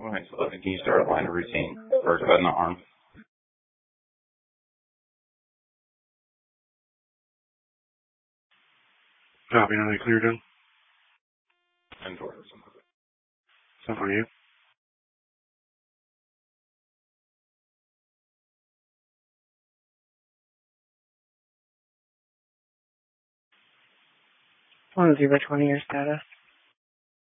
Alright, so can you start a line of routine for cutting the arm? Copy, now they cleared in. And towards. Some for you. One 020, your status.